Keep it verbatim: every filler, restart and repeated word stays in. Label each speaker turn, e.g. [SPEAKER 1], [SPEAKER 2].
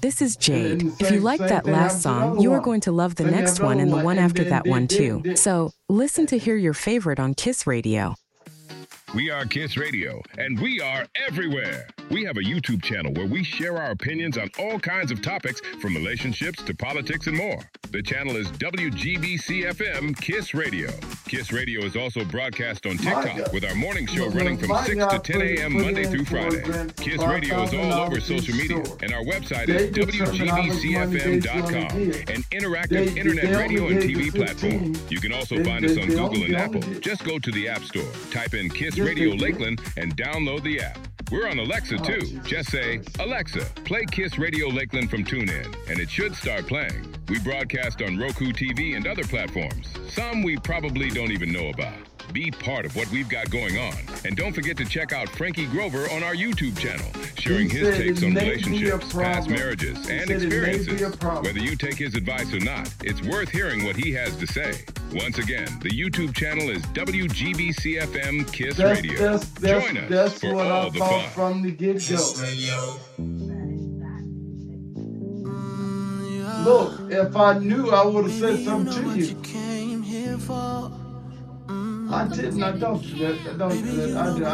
[SPEAKER 1] this is Jade.
[SPEAKER 2] And the
[SPEAKER 1] If you
[SPEAKER 2] same-
[SPEAKER 1] liked
[SPEAKER 2] same
[SPEAKER 1] that
[SPEAKER 2] thing
[SPEAKER 1] last
[SPEAKER 2] happened to the
[SPEAKER 1] song,
[SPEAKER 2] other
[SPEAKER 1] you are
[SPEAKER 2] one.
[SPEAKER 1] going to love the
[SPEAKER 2] Same
[SPEAKER 1] next
[SPEAKER 2] happened
[SPEAKER 1] one
[SPEAKER 2] to
[SPEAKER 1] and the
[SPEAKER 2] the
[SPEAKER 1] one
[SPEAKER 2] other
[SPEAKER 1] after
[SPEAKER 2] one.
[SPEAKER 1] that
[SPEAKER 2] And
[SPEAKER 1] one
[SPEAKER 2] then-
[SPEAKER 1] too.
[SPEAKER 2] then-
[SPEAKER 1] So listen to hear your favorite on Kiss Radio.
[SPEAKER 3] We are Kiss Radio, and we are everywhere. We have a YouTube channel where we share our opinions on all kinds of topics, from relationships to politics and more. The channel is W G B C F M Kiss Radio. Kiss Radio is also broadcast on TikTok with our morning show running from six to ten a.m. Monday through Friday. Kiss Radio is all over social media, and our website is W G B C F M dot com, an interactive internet radio and T V platform. You can also find us on Google and Apple. Just go to the App Store, type in Kiss Radio Lakeland, and download the app. We're on Alexa too. Just say, Alexa, play Kiss Radio Lakeland from TuneIn, and it should start playing. We broadcast on Roku T V and other platforms. Some we probably don't even know about. Be part of what we've got going on. And don't forget to check out Frankie Grover on our YouTube channel, sharing
[SPEAKER 2] He
[SPEAKER 3] his
[SPEAKER 2] said
[SPEAKER 3] takes
[SPEAKER 2] it
[SPEAKER 3] on
[SPEAKER 2] may be a
[SPEAKER 3] relationships, past
[SPEAKER 2] problem.
[SPEAKER 3] marriages,
[SPEAKER 2] He
[SPEAKER 3] and
[SPEAKER 2] said it may be a
[SPEAKER 3] experiences.
[SPEAKER 2] problem.
[SPEAKER 3] Whether you take his advice or not, it's worth hearing what he has to say. Once again, the YouTube channel is W G B C F M Kiss
[SPEAKER 2] That's,
[SPEAKER 3] Radio.
[SPEAKER 2] that's, that's,
[SPEAKER 3] Join us
[SPEAKER 2] that's
[SPEAKER 3] for
[SPEAKER 2] what
[SPEAKER 3] all
[SPEAKER 2] I
[SPEAKER 3] the
[SPEAKER 2] thought
[SPEAKER 3] fun.
[SPEAKER 2] from the get-go. Look, if I knew, I would have said something to you. I didn't. I don't. I don't. I, I,